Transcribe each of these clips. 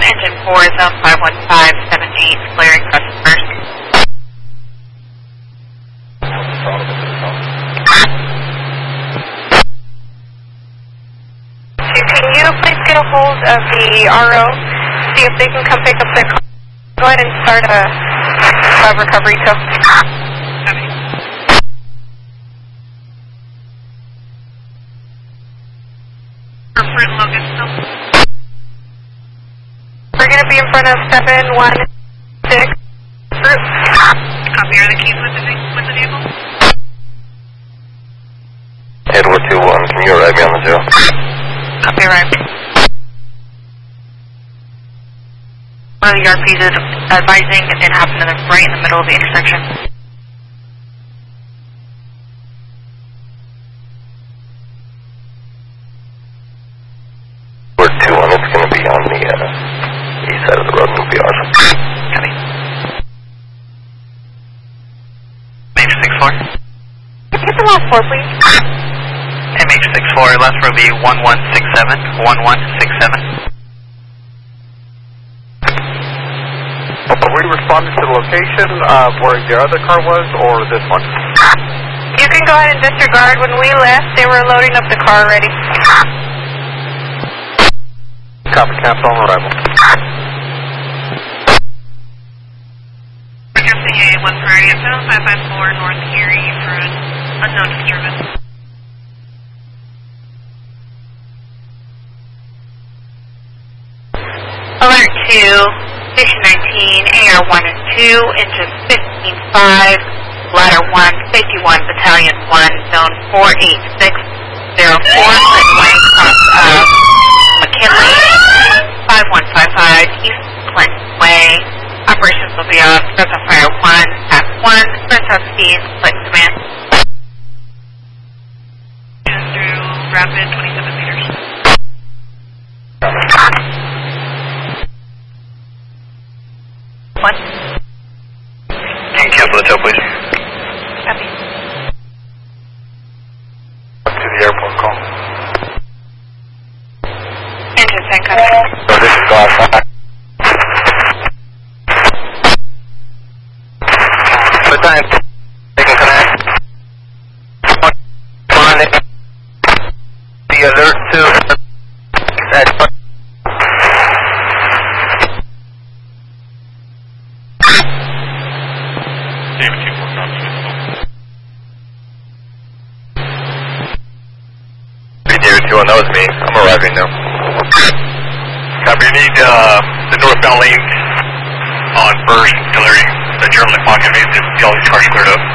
Engine 4, zone 51578, clearing crest first. Can you please get a hold of the RO, see if they can come pick up their car? Go ahead and start a recovery tow. We're going to be in front of 716 group. Copy, are the keys with the vehicle? Edward 2-1, can you arrive me on the 0? Copy, arrived. One of the RPs is advising it happened right in the middle of the intersection. Edward 2-1, it's going to be on the east side of the road and will be ours. Copy. MH64. Get the last 4, please. MH64, last row be 1167, 1167. Were you responding to the location where your other car was, or this one? You can go ahead and disregard. When we left, they were loading up the car already. Copy, cancel on arrival. Requesting a 1 priority at 7554 North Erie for an unknown disturbance. Alert 2. Station 19, AR 1 and 2, engine 15-5, ladder 1, safety 1, battalion 1, zone 48604, Clinton Way, cross of McKinley, 5155, East Clinton Way. Operations will be off, specifier 1, path 1, press up speed, flight command. Through rapid 27 meters. One. Can you cancel the tow, please? Copy. To the airport call. Engine 10, copy. So this is Glass. What time? They can connect. The alert to that. That was me. I'm arriving now. Copy, you need the northbound lanes on first, auxiliary, the German pocket maze, just see all these cars cleared up.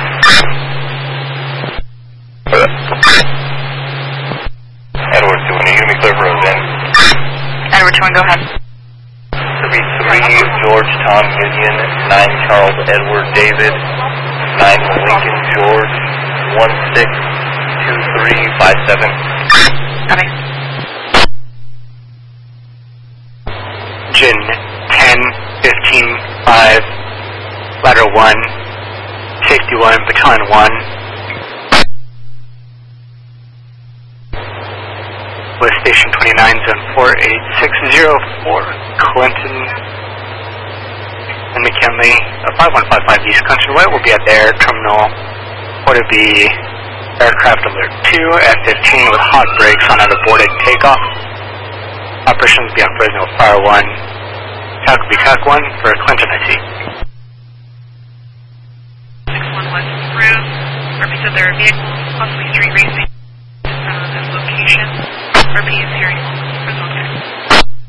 Edward 2, when you give me clear for those in. Edward 2, go ahead. It'll be 3 George Tom Union, 9 Charles Edward David, 9 Lincoln George, 162357. Copy. Engine 10, 15, 5, ladder 1, safety 1, battalion 1. With station 29, zone 48604, Clinton and McKinley, 5155 East Clinton Way will be at the air terminal. Would it be Aircraft Alert 2, F-15 with hot brakes on an aborted takeoff. Operations will be on Fresno Fire 1, TAC 1 for Clinton, I see. 611 approved. Represent their vehicles, possibly street racing. This location. RP is hearing.